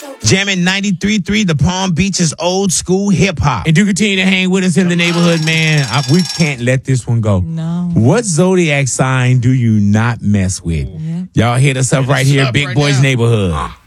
Jamming 93.3, the Palm Beach's old school hip hop. And do continue to hang with us in the neighborhood, man. We can't let this one go. No. What zodiac sign do you not mess with? Y'all hit us up right here, Big Boys Neighborhood.